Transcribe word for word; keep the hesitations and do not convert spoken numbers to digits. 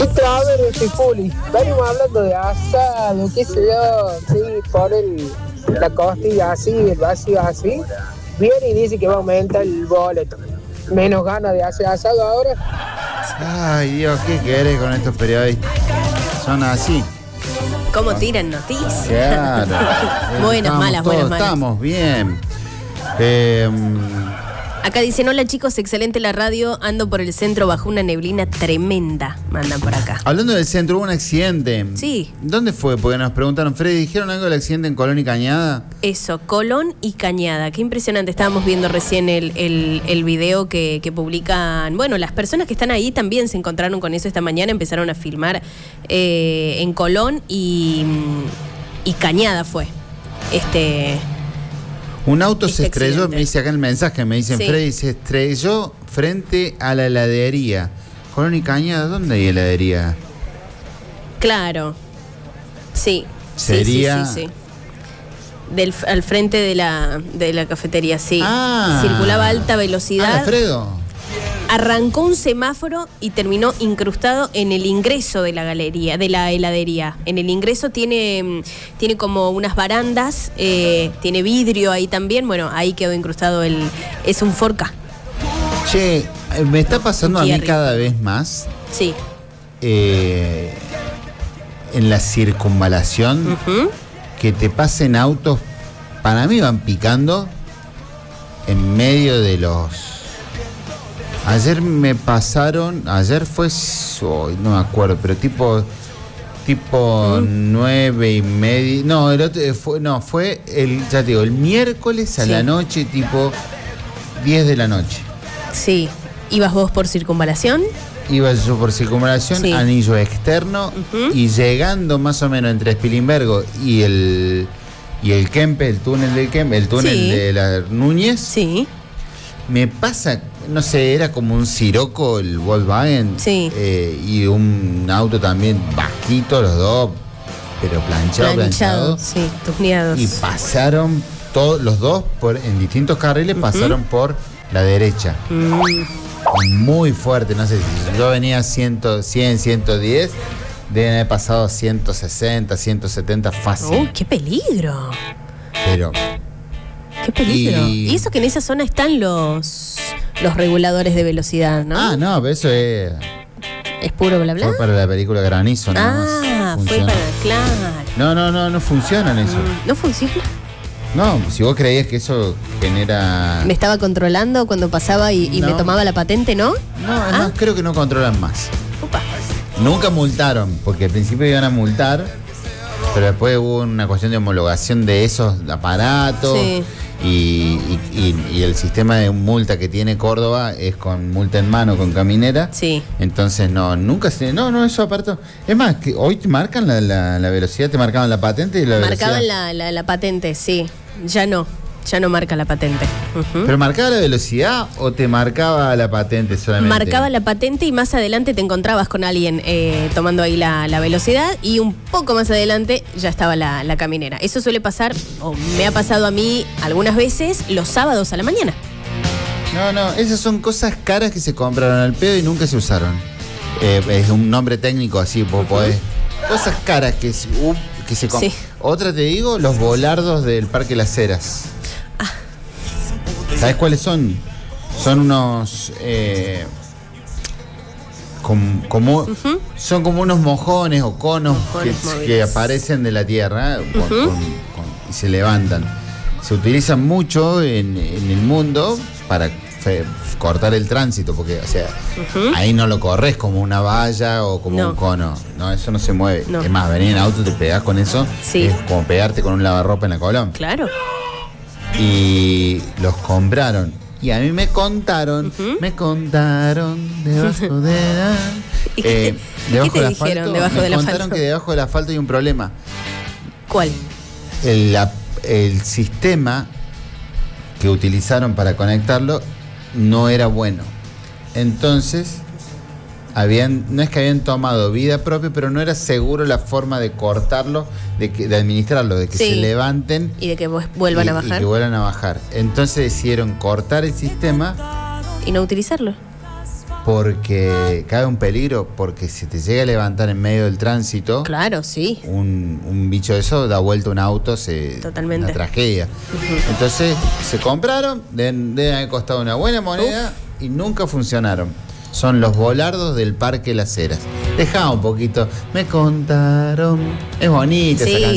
¿Qué tal? Yo soy Puli. Venimos hablando de asado, qué sé yo. Sí, ponen la costilla así, el vacío así. Viene y dice que va a aumentar el boleto. Menos ganas de hacer asado ahora. Ay, Dios, ¿qué querés con estos periodistas? Son así. ¿Cómo tiran noticias? Claro. Buenas, Estamos malas, todos, buenas, malas. Estamos bien. Eh, Acá dicen, hola chicos, excelente la radio, ando por el centro bajo una neblina tremenda, mandan por acá. hablando del centro, hubo un accidente. Sí. ¿Dónde fue? Porque nos preguntaron, Freddy, ¿dijeron algo del accidente en Colón y Cañada? Eso, Colón y Cañada, qué impresionante, estábamos viendo recién el, el, el video que, que publican, bueno, las personas que están ahí también se encontraron con eso esta mañana, empezaron a filmar eh, en Colón y, y Cañada fue, este... Un auto Este se estrelló, accidente. me dice acá el mensaje, me dicen, Sí. Freddy, se estrelló frente a la heladería. Colón y Cañada, ¿dónde hay heladería? Claro, sí. Sería- Sí, sí, sí, sí. Del, al frente de la, de la cafetería, sí. Ah. Circulaba a alta velocidad. Ah, Alfredo. Arrancó un semáforo y terminó incrustado en el ingreso de la galería, de la heladería. En el ingreso tiene, mm, tiene como unas barandas, eh, tiene vidrio ahí también. Bueno, ahí quedó incrustado el. Es un Forca. Che, eh, me está pasando a mí Thierry. cada vez más Sí. eh, en la circunvalación Ujú. que te pasen autos, para mí van picando en medio de los... Ayer me pasaron, ayer fue, hoy no me acuerdo, pero tipo tipo nueve y media, no, el otro fue, no, fue el, ya te digo, el miércoles a Sí. la noche, tipo diez de la noche. Sí. ¿Ibas vos por circunvalación? Iba yo por circunvalación, Sí. anillo externo, Ujú. y llegando más o menos entre Spilimbergo y el y el Kempe, el túnel del Kempe, el túnel Sí. de la Núñez, Sí. me pasa, no sé, era como un Sirocco, el Volkswagen, Sí. eh, y un auto también bajito, los dos, pero planchado, planchado, Planchado. Sí, tuneados. y pasaron todos los dos por en distintos carriles, pasaron por la derecha. Mm. Muy fuerte, no sé si yo venía cien, cien, ciento diez, deben haber pasado ciento sesenta, ciento setenta fácil. ¡Uy, qué peligro! Pero ¡Qué peligro! Y- Y... eso que en esa zona están los los reguladores de velocidad, ¿no? ah, no, pero eso es, ¿Es puro bla bla? fue para la película Granizo, nada más. Ah, fue Funciona. para... Claro. No, no, no, no funcionan eso. Mm, ¿No funciona? No, si vos creías que eso genera... Me estaba controlando cuando pasaba y, y me No. tomaba la patente, ¿no? No, es Ah. más, creo que no controlan más. Upa. Nunca multaron, porque al principio iban a multar, pero después hubo una cuestión de homologación de esos aparatos. Sí. Y, y- y- y el sistema de multa que tiene Córdoba es con multa en mano, con caminera. Sí. Entonces no, nunca se... No, no, eso aparte... Es más, que hoy te marcan la, la- la velocidad, te marcaban la patente y la Marcaban velocidad. la, la, la patente, sí. Ya no. Ya no marca la patente. Ujú. ¿Pero marcaba la velocidad o te marcaba la patente solamente? Marcaba la patente y más adelante te encontrabas con alguien eh, tomando ahí la, la velocidad y un poco más adelante ya estaba la, la caminera. Eso suele pasar, o me ha pasado a mí algunas veces, los sábados a la mañana. No, no, esas son cosas caras que se compraron al pedo y nunca se usaron. Eh, es un nombre técnico así, vos podés... Cosas caras que se, uh, que se compran. Sí. Otra te digo, los volardos del Parque Las Heras. Ah. ¿Sabes cuáles son? Son unos... eh, com- como, Ujú. Son como unos mojones o conos Mojones que, móviles. que aparecen de la tierra con- Ujú. con- con- y se levantan. Se utilizan mucho en, en el mundo para fe- cortar el tránsito, porque, o sea, Ujú. ahí no lo corres como una valla o como No. un cono. No, eso no se mueve. No. Es más, venir en auto, te pegás con eso. Sí. Es como pegarte con un lavarropa en la Colón. Claro. Y los compraron. Y a mí me contaron, Ujú. me contaron debajo de la... ¿Y qué te- eh, y debajo qué te del dijeron asfalto, debajo me del contaron asfalto? que debajo del asfalto hay un problema. ¿Cuál? El, la- el sistema que utilizaron para conectarlo no era bueno. Entonces, habían, no es que habían tomado vida propia, pero no era seguro la forma de cortarlo, de, que, de administrarlo, de que Sí. se levanten Y de que vu- vuelvan y, a y bajar que y, vuelvan a bajar. Entonces decidieron cortar el sistema no utilizarlo. porque cae un peligro, porque si te llega a levantar en medio del tránsito, Claro, sí. un, un bicho de eso da vuelta un auto, se, Totalmente. una tragedia. Uh-huh. Entonces se compraron, deben, deben haber costado una buena moneda Uf. y nunca funcionaron. Son los volardos del Parque Las Heras. Dejá un poquito, me contaron. Es bonita sí. esa canción.